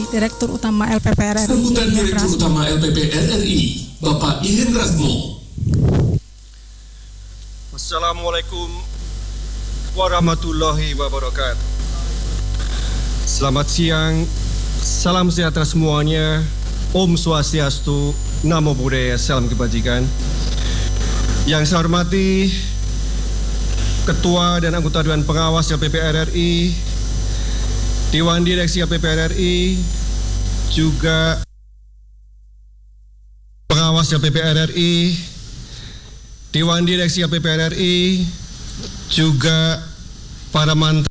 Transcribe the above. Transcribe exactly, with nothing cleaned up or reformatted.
Direktur Utama L P P R R I. Sambutan Direktur Utama L P P R R I, Bapak Ihen Rasmo. Assalamualaikum warahmatullahi wabarakatuh. Selamat siang, salam sejahtera semuanya. Om Swastiastu, Namo Buddhaya, salam kebajikan. Yang saya hormati Ketua dan anggota Dewan Pengawas L P P R R I, Dewan Direksi L P P R R I, juga Pengawas L P P R R I, Dewan Direksi L P P R R I, juga para mantan